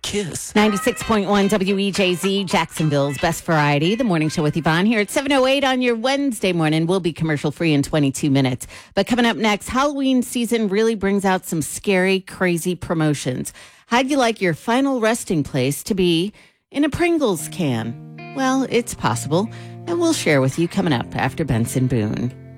kiss. 96.1 WEJZ, Jacksonville's Best Variety. The morning show with Yvonne here at 7:08 on your Wednesday morning. We'll be commercial free in 22 minutes. But coming up next, Halloween season really brings out some scary, crazy promotions. How'd you like your final resting place to be in a Pringles can? Well, it's possible, and we'll share with you coming up after Benson Boone.